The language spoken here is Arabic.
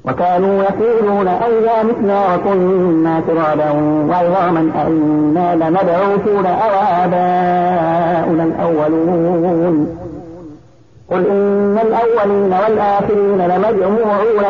وكانوا يقولون أئذا متنا وكنا ترابا وعظاما أئنا لمبعوثون أو آباؤنا الأولون قل إن الأولين والآخرين لمجموعون